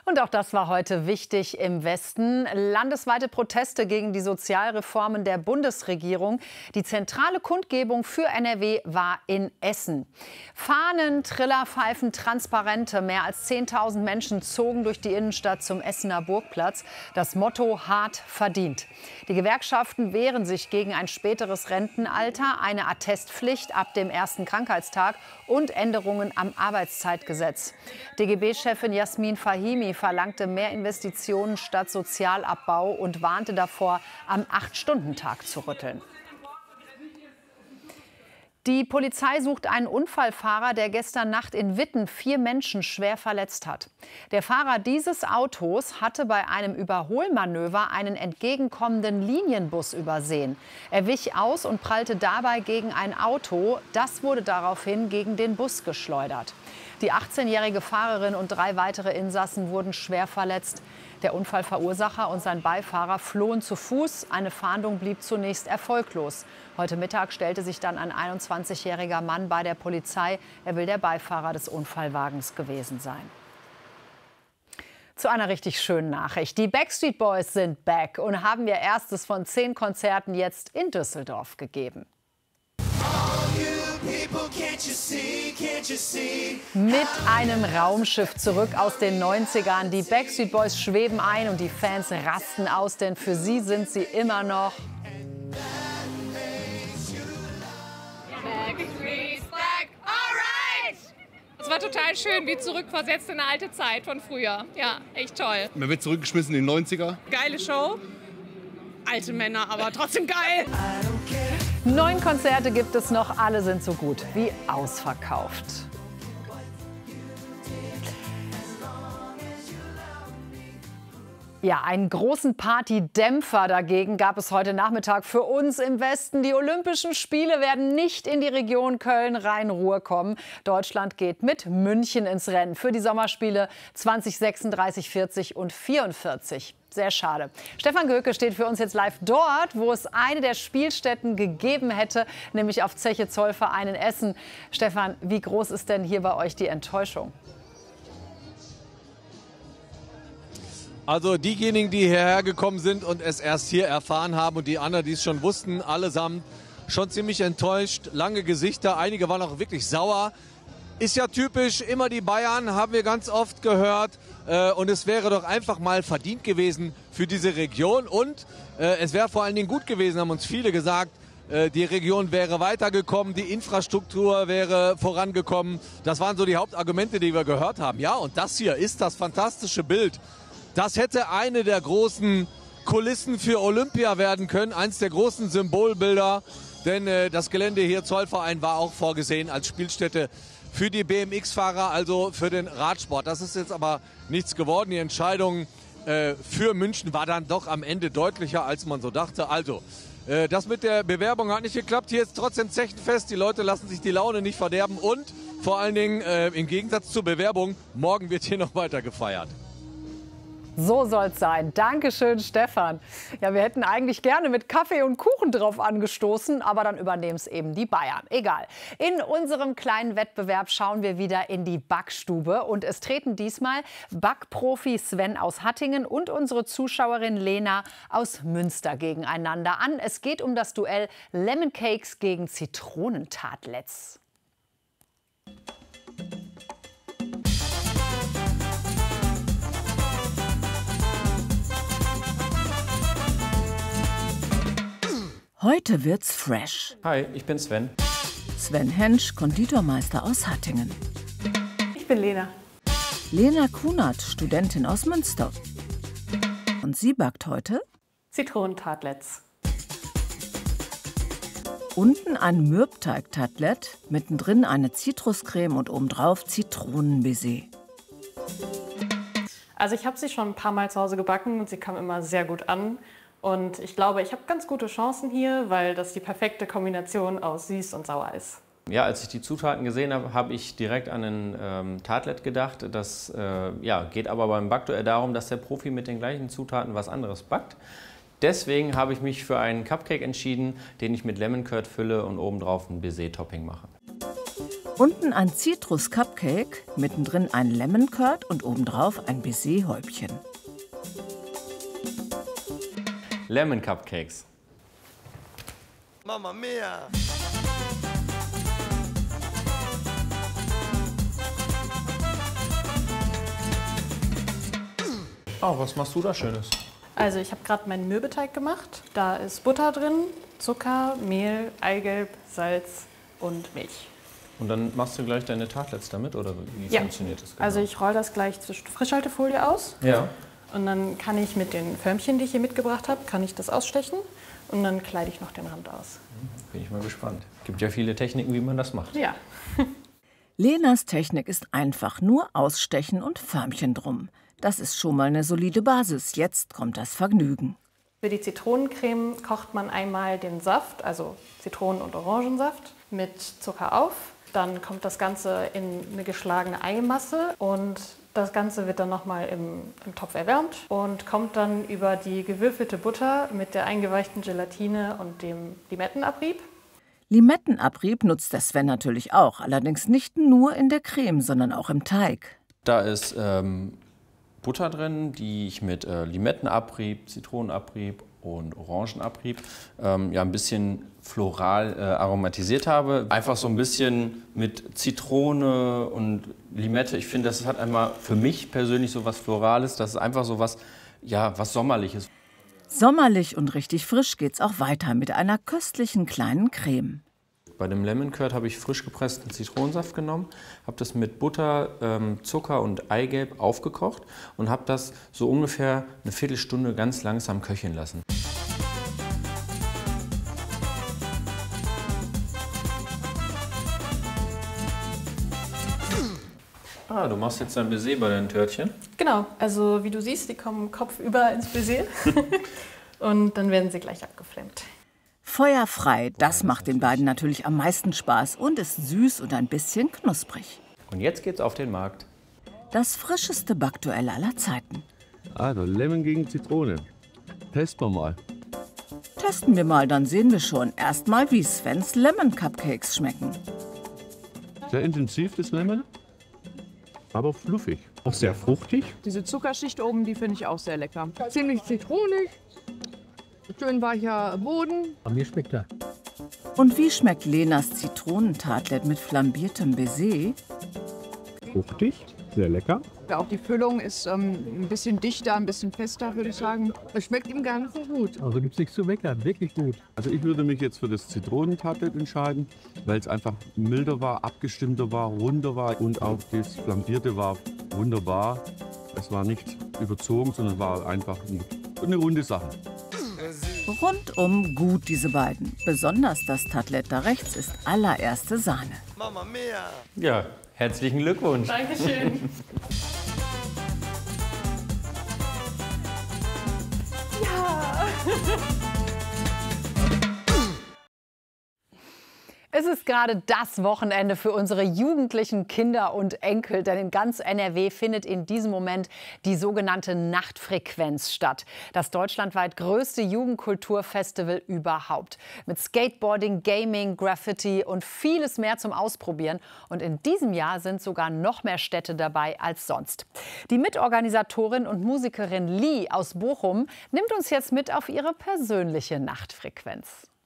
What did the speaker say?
Und auch das war heute wichtig im Westen. Landesweite Proteste gegen die Sozialreformen der Bundesregierung. Die zentrale Kundgebung für NRW war in Essen. Fahnen, Trillerpfeifen, Transparente. Mehr als 10.000 Menschen zogen durch die Innenstadt zum Essener Burgplatz. Das Motto: hart verdient. Die Gewerkschaften wehren sich gegen ein späteres Rentenalter, eine Attestpflicht ab dem ersten Krankheitstag und Änderungen am Arbeitszeitgesetz. DGB-Chefin Jasmin Fahimi verlangte mehr Investitionen statt Sozialabbau und warnte davor, am 8-Stunden-Tag zu rütteln. Die Polizei sucht einen Unfallfahrer, der gestern Nacht in Witten 4 Menschen schwer verletzt hat. Der Fahrer dieses Autos hatte bei einem Überholmanöver einen entgegenkommenden Linienbus übersehen. Er wich aus und prallte dabei gegen ein Auto. Das wurde daraufhin gegen den Bus geschleudert. Die 18-jährige Fahrerin und 3 weitere Insassen wurden schwer verletzt. Der Unfallverursacher und sein Beifahrer flohen zu Fuß. Eine Fahndung blieb zunächst erfolglos. Heute Mittag stellte sich dann ein 21-jähriger Mann bei der Polizei. Er will der Beifahrer des Unfallwagens gewesen sein. Zu einer richtig schönen Nachricht. Die Backstreet Boys sind back und haben ihr erstes von 10 Konzerten jetzt in Düsseldorf gegeben. Mit einem Raumschiff zurück aus den 90ern. Die Backstreet Boys schweben ein und die Fans rasten aus, denn für sie sind sie immer noch Es war total schön, wie zurückversetzt in eine alte Zeit von früher. Ja, echt toll. Man wird zurückgeschmissen in die 90er. Geile Show. Alte Männer, aber trotzdem geil. 9 Konzerte gibt es noch, alle sind so gut wie ausverkauft. Ja, einen großen Partydämpfer dagegen gab es heute Nachmittag für uns im Westen. Die Olympischen Spiele werden nicht in die Region Köln-Rhein-Ruhr kommen. Deutschland geht mit München ins Rennen für die Sommerspiele 2036, 40 und 44. Sehr schade. Stefan Göke steht für uns jetzt live dort, wo es eine der Spielstätten gegeben hätte, nämlich auf Zeche Zollverein in Essen. Stefan, wie groß ist denn hier bei euch die Enttäuschung? Also diejenigen, die hierher gekommen sind und es erst hier erfahren haben und die anderen, die es schon wussten, allesamt schon ziemlich enttäuscht. Lange Gesichter, einige waren auch wirklich sauer. Ist ja typisch, immer die Bayern, haben wir ganz oft gehört. Und es wäre doch einfach mal verdient gewesen für diese Region. Und es wäre vor allen Dingen gut gewesen, haben uns viele gesagt. Die Region wäre weitergekommen, die Infrastruktur wäre vorangekommen. Das waren so die Hauptargumente, die wir gehört haben. Ja, und das hier ist das fantastische Bild. Das hätte eine der großen Kulissen für Olympia werden können, eins der großen Symbolbilder, denn das Gelände hier Zollverein war auch vorgesehen als Spielstätte für die BMX-Fahrer, also für den Radsport. Das ist jetzt aber nichts geworden. Die Entscheidung für München war dann doch am Ende deutlicher, als man so dachte. Also, das mit der Bewerbung hat nicht geklappt. Hier ist trotzdem Zechenfest. Die Leute lassen sich die Laune nicht verderben und vor allen Dingen im Gegensatz zur Bewerbung, morgen wird hier noch weiter gefeiert. So soll's sein. Dankeschön, Stefan. Ja, wir hätten eigentlich gerne mit Kaffee und Kuchen drauf angestoßen, aber dann übernehmen es eben die Bayern. Egal. In unserem kleinen Wettbewerb schauen wir wieder in die Backstube und es treten diesmal Backprofi Sven aus Hattingen und unsere Zuschauerin Lena aus Münster gegeneinander an. Es geht um das Duell Lemon Cakes gegen Zitronentatlets. Heute wird's fresh. Hi, ich bin Sven. Sven Hensch, Konditormeister aus Hattingen. Ich bin Lena. Lena Kunert, Studentin aus Münster. Und sie backt heute Zitronentatlets. Unten ein Mürbteig-Tattlet, mittendrin eine Zitruscreme und obendrauf Zitronenbaiser. Also ich habe sie schon ein paar Mal zu Hause gebacken und sie kam immer sehr gut an. Und ich glaube, ich habe ganz gute Chancen hier, weil das die perfekte Kombination aus süß und sauer ist. Ja, als ich die Zutaten gesehen habe, habe ich direkt an ein Tartlet gedacht. Das geht aber beim Backduell darum, dass der Profi mit den gleichen Zutaten was anderes backt. Deswegen habe ich mich für einen Cupcake entschieden, den ich mit Lemon Curd fülle und obendrauf ein Baiser-Topping mache. Unten ein Zitrus-Cupcake, mittendrin ein Lemon Curd und obendrauf ein Baiser-Häubchen. Lemon Cupcakes. Mamma mia! Oh, was machst du da Schönes? Also ich habe gerade meinen Mürbeteig gemacht. Da ist Butter drin, Zucker, Mehl, Eigelb, Salz und Milch. Und dann machst du gleich deine Tartlets damit, oder wie funktioniert das genau? Also ich rolle das gleich zwischen Frischhaltefolie aus. Ja. Und dann kann ich mit den Förmchen, die ich hier mitgebracht habe, kann ich das ausstechen. Und dann kleide ich noch den Rand aus. Bin ich mal gespannt. Gibt ja viele Techniken, wie man das macht. Ja. Lenas Technik ist einfach, nur ausstechen und Förmchen drum. Das ist schon mal eine solide Basis. Jetzt kommt das Vergnügen. Für die Zitronencreme kocht man einmal den Saft, also Zitronen- und Orangensaft, mit Zucker auf. Dann kommt das Ganze in eine geschlagene Eimasse und das Ganze wird dann nochmal im Topf erwärmt und kommt dann über die gewürfelte Butter mit der eingeweichten Gelatine und dem Limettenabrieb. Limettenabrieb nutzt der Sven natürlich auch, allerdings nicht nur in der Creme, sondern auch im Teig. Da ist Butter drin, die ich mit Limettenabrieb, Zitronenabrieb und Orangenabrieb ein bisschen floral aromatisiert habe. Einfach so ein bisschen mit Zitrone und Limette. Ich finde, das hat einmal für mich persönlich so was Florales. Das ist einfach so was, was Sommerliches. Sommerlich und richtig frisch geht's auch weiter mit einer köstlichen kleinen Creme. Bei dem Lemon Curd habe ich frisch gepressten Zitronensaft genommen, habe das mit Butter, Zucker und Eigelb aufgekocht und habe das so ungefähr eine Viertelstunde ganz langsam köcheln lassen. Ah, du machst jetzt ein Baiser bei deinen Törtchen? Genau, also wie du siehst, die kommen kopfüber ins Baiser und dann werden sie gleich abgeflammt. Feuerfrei, das macht den beiden natürlich am meisten Spaß und ist süß und ein bisschen knusprig. Und jetzt geht's auf den Markt. Das frischeste Backduell aller Zeiten. Also Lemon gegen Zitrone. Testen wir mal. Testen wir mal, dann sehen wir schon erstmal, wie Svens Lemon Cupcakes schmecken. Sehr intensiv das Lemon, aber fluffig. Auch sehr fruchtig. Diese Zuckerschicht oben, die finde ich auch sehr lecker. Ziemlich zitronig, schön weicher Boden. Aber mir schmeckt er. Und wie schmeckt Lenas Zitronentartlet mit flambiertem Baiser? Fruchtig, sehr lecker. Ja, auch die Füllung ist ein bisschen dichter, ein bisschen fester, würde ich sagen. Es schmeckt ihm gar nicht so gut. Also gibt es nichts zu meckern, wirklich gut. Also ich würde mich jetzt für das Zitronentartlet entscheiden, weil es einfach milder war, abgestimmter war, runder war und auch das Flambierte war wunderbar. Es war nicht überzogen, sondern war einfach eine runde Sache. Rundum gut, diese beiden. Besonders das Tartlet da rechts ist allererste Sahne. Mamma mia! Ja, herzlichen Glückwunsch. Dankeschön. Ja! Es ist gerade das Wochenende für unsere jugendlichen Kinder und Enkel, denn in ganz NRW findet in diesem Moment die sogenannte Nachtfrequenz statt. Das deutschlandweit größte Jugendkulturfestival überhaupt. Mit Skateboarding, Gaming, Graffiti und vieles mehr zum Ausprobieren. Und in diesem Jahr sind sogar noch mehr Städte dabei als sonst. Die Mitorganisatorin und Musikerin Lee aus Bochum nimmt uns jetzt mit auf ihre persönliche Nachtfrequenz.